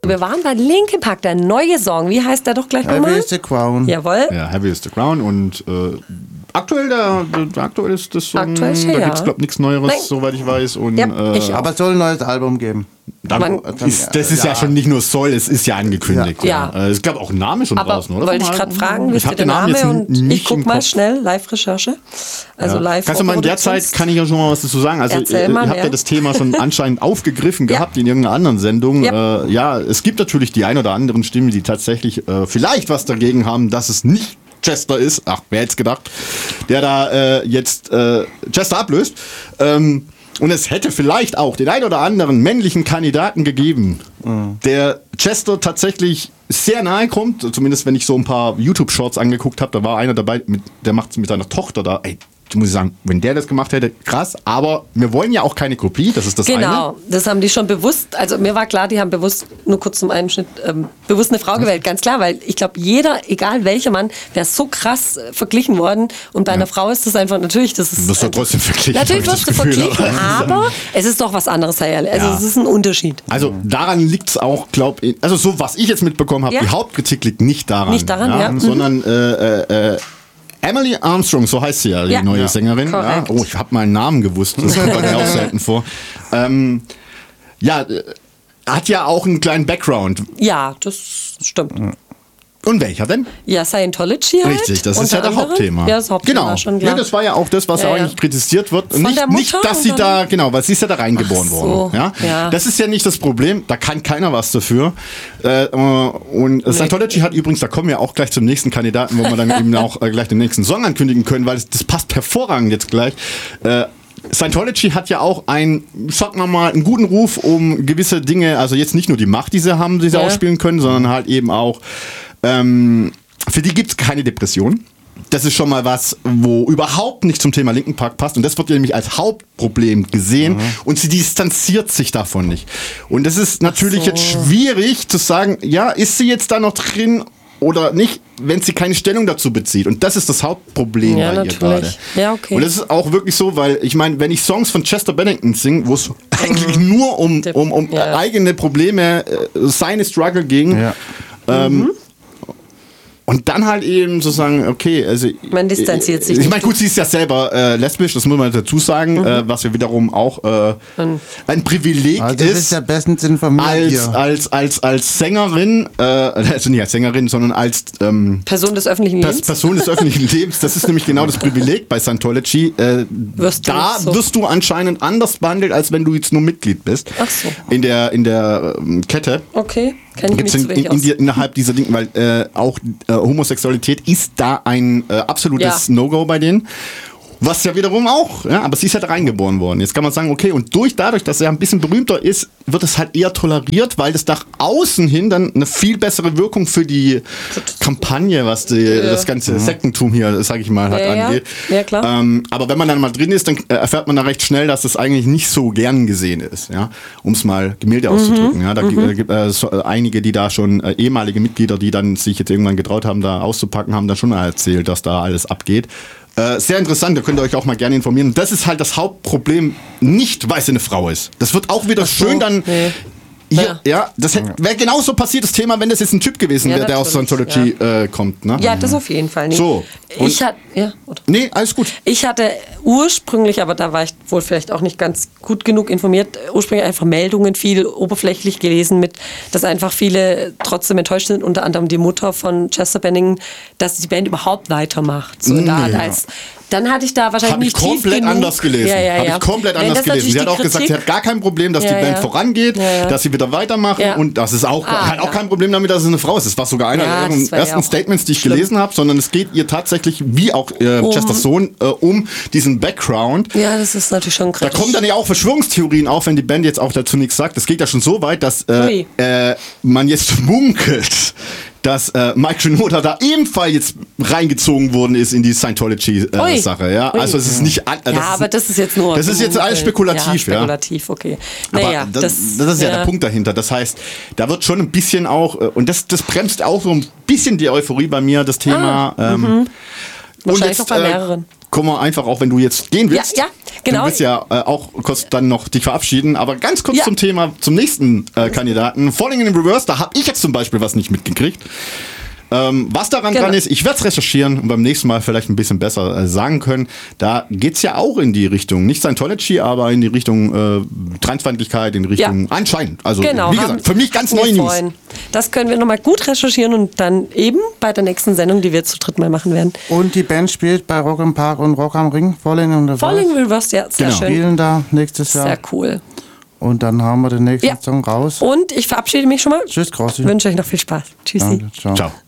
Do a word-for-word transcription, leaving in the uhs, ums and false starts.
Wir waren bei Linkin Park, der neue Song. Wie heißt der doch gleich nochmal? Heavy is the Crown. Jawohl. Ja, Heavy is the Crown und äh, aktuell, der, der aktuell ist das Song, aktuell, da ja. gibt es glaube ich nichts Neueres, Nein. soweit ich weiß. Und, Ja, äh, ich auch. Aber es soll ein neues Album geben. Dann Man- ist, das ist ja. ja schon nicht nur soll, es ist ja angekündigt. Ja. Ja. Äh, Es gab auch einen Namen schon Aber draußen, oder? wollte ich gerade fragen, wisst ich ihr den Namen Name? jetzt Und nicht ich guck im mal Kopf. schnell, Live-Recherche. Also Ja. live Kannst du mal in der Zeit, kann ich ja schon mal was dazu sagen. Also Erzähl ihr mal, habt ja. ja das Thema schon anscheinend aufgegriffen Ja. gehabt in irgendeiner anderen Sendung. Ja. Äh, ja, es gibt natürlich die ein oder anderen Stimmen, die tatsächlich äh, vielleicht was dagegen haben, dass es nicht Chester ist. Ach, wer hätte es gedacht, der da äh, jetzt äh, Chester ablöst. Ähm, Und es hätte vielleicht auch den ein oder anderen männlichen Kandidaten gegeben, mhm. der Chester tatsächlich sehr nahe kommt. Zumindest wenn ich so ein paar YouTube-Shorts angeguckt habe, da war einer dabei, mit, der macht es mit seiner Tochter da. Ey, muss ich sagen, wenn der das gemacht hätte, krass. Aber wir wollen ja auch keine Kopie, das ist das genau, eine. Genau, das haben die schon bewusst, also mir war klar, die haben bewusst, nur kurz zum Einschnitt, ähm, bewusst eine Frau gewählt, ganz klar, weil ich glaube, jeder, egal welcher Mann, wäre so krass äh, verglichen worden und bei ja. einer Frau ist das einfach, natürlich, das ist... Du wirst doch trotzdem verglichen. Natürlich wirst du verglichen, aber es ist doch was anderes, Herr Ehrlich. Also ja. es ist ein Unterschied. Also daran liegt es auch, glaube ich, also so, was ich jetzt mitbekommen habe, ja. die Hauptkritik liegt nicht daran. Nicht daran, ja. ja. Sondern äh, äh, Emily Armstrong, so heißt sie ja, die ja. neue ja. Sängerin. Ja. Oh, ich habe mal einen Namen gewusst, das kommt bei mir auch selten vor. Ähm, ja, äh, hat ja auch einen kleinen Background. Ja, das stimmt. Und welcher denn? Ja, Scientology halt. Richtig, das ist ja das Hauptthema. Ja, das Hauptthema genau. schon klar. Ja, das war ja auch das, was ja, ja, ja. eigentlich kritisiert wird. Von nicht, der Mutter nicht, dass sie da, genau, weil sie ist ja da reingeboren so. worden. Ja? Ja. Das ist ja nicht das Problem, da kann keiner was dafür. Äh, und nee. Scientology hat übrigens, da kommen wir auch gleich zum nächsten Kandidaten, wo wir dann eben auch äh, gleich den nächsten Song ankündigen können, weil das, das passt hervorragend jetzt gleich. Äh, Scientology hat ja auch einen, sagen wir mal, einen guten Ruf um gewisse Dinge, also jetzt nicht nur die Macht, die sie haben, die sie ja. ausspielen können, sondern halt eben auch, ähm, für die gibt es keine Depression. Das ist schon mal was, wo überhaupt nicht zum Thema Linkin Park passt. Und das wird ja nämlich als Hauptproblem gesehen. Mhm. Und sie distanziert sich davon nicht. Und das ist natürlich so. Jetzt schwierig zu sagen, ja, ist sie jetzt da noch drin oder nicht, wenn sie keine Stellung dazu bezieht. Und das ist das Hauptproblem ja, bei natürlich. ihr gerade. Ja, okay. Und das ist auch wirklich so, weil ich meine, wenn ich Songs von Chester Bennington singe, wo es mhm. eigentlich nur um, um, um ja. eigene Probleme, äh, seine Struggle ging, ja. ähm, mhm. und dann halt eben so sagen, okay, also... Man distanziert sich. Ich meine, gut, sie ist ja selber äh, lesbisch, das muss man dazu sagen, mhm. äh, was ja wiederum auch äh, ein Privileg also ist. Das ist ja bestens informiert als, hier. als, als, als Sängerin, äh, also nicht als Sängerin, sondern als... Ähm, Person des öffentlichen Lebens. Person des öffentlichen Lebens, das ist nämlich genau das Privileg bei Scientology. Äh, wirst da so. wirst du anscheinend anders behandelt, als wenn du jetzt nur Mitglied bist. Ach so. In der, in der ähm, Kette. Okay. Gibt es in, in, in die, innerhalb dieser Dinge, weil äh, auch äh, Homosexualität ist da ein äh, absolutes ja. No-Go bei denen. Was ja wiederum auch, ja, aber sie ist halt reingeboren worden. Jetzt kann man sagen, okay, und durch dadurch, dass er ein bisschen berühmter ist, wird es halt eher toleriert, weil das nach außen hin dann eine viel bessere Wirkung für die Kampagne, was die, ja. das ganze mhm. Sektentum hier, sag ich mal, halt ja, angeht. Ja, klar. Ähm, aber wenn man dann mal drin ist, dann erfährt man da recht schnell, dass das eigentlich nicht so gern gesehen ist, ja, um es mal milde mhm. auszudrücken. Ja, da mhm. gibt es äh, so, äh, einige, die da schon äh, ehemalige Mitglieder, die dann sich jetzt irgendwann getraut haben, da auszupacken, haben dann schon mal erzählt, dass da alles abgeht. Äh, sehr interessant, da könnt ihr euch auch mal gerne informieren. Das ist halt das Hauptproblem, nicht weil sie eine Frau ist. Das wird auch wieder so, schön dann... Nee. Ja, ja. ja, das wäre genauso passiert, das Thema, wenn das jetzt ein Typ gewesen wäre, ja, der aus Scientology ja. äh, kommt. Ne? Ja, das auf jeden Fall. Nee. So. Ich hatte, ja, oder? Nee, alles gut. Ich hatte ursprünglich, aber da war ich wohl vielleicht auch nicht ganz gut genug informiert, ursprünglich einfach Meldungen viel oberflächlich gelesen, mit, dass einfach viele trotzdem enttäuscht sind, unter anderem die Mutter von Chester Bennington, dass die Band überhaupt weitermacht. So in der Art, als dann hatte ich da wahrscheinlich hab nicht ich komplett tief genug. anders gelesen. Ja, ja, ja. Habe ich komplett Nein, anders gelesen. Sie hat auch Kritik. gesagt, sie hat gar kein Problem, dass ja, die Band ja. vorangeht, ja, ja. dass sie wieder weitermachen ja. und das ist auch, ah, hat auch ja. kein Problem damit, dass es eine Frau ist. Das war sogar einer ja, der ersten ja Statements, die ich schlimm. gelesen habe, sondern es geht ihr tatsächlich, wie auch äh, um. Chesters Sohn, äh, um diesen Background. Ja, das ist natürlich schon kritisch. Da kommen dann ja auch Verschwörungstheorien auf, wenn die Band jetzt auch dazu nichts sagt. Das geht ja schon so weit, dass äh, äh, man jetzt munkelt, dass äh, Mike Shinoda da ebenfalls jetzt reingezogen worden ist in die Scientology-Sache. Äh, ja? Also es ist nicht... Äh, ja, aber das ist jetzt nur... Das ist jetzt alles spekulativ. Ja, spekulativ, ja. okay. Naja, aber das, das, das ist ja, ja der Punkt dahinter. Das heißt, da wird schon ein bisschen auch... Und das, das bremst auch so ein bisschen die Euphorie bei mir, das Thema... Ah, ähm, Wahrscheinlich und jetzt, auch bei mehreren. Äh, kommen wir einfach, auch wenn du jetzt gehen willst. Ja, ja, genau. Du willst ja äh, auch kurz dann noch dich verabschieden, aber ganz kurz Ja. zum Thema, zum nächsten äh, Kandidaten. Falling in Reverse, da habe ich jetzt zum Beispiel was nicht mitgekriegt. Ähm, was daran Genau. dran ist, ich werde es recherchieren und beim nächsten Mal vielleicht ein bisschen besser äh, sagen können. Da geht's ja auch in die Richtung, nicht Scientology, aber in die Richtung äh, Transfeindlichkeit, in die Richtung Ja. anscheinend. Also Genau, wie haben- gesagt, für mich ganz hatten wir neue News. vorhin. Das können wir nochmal gut recherchieren und dann eben bei der nächsten Sendung, die wir zu dritt mal machen werden. Und die Band spielt bei Rock im Park und Rock am Ring. Falling in Reverse. Falling Reverse, ja, sehr Genau. schön. Spielen da nächstes Jahr. Sehr cool. Und dann haben wir den nächsten Ja. Song raus. Und ich verabschiede mich schon mal. Tschüss, Grossi. Wünsche euch noch viel Spaß. Tschüssi. Danke, ciao. Ciao.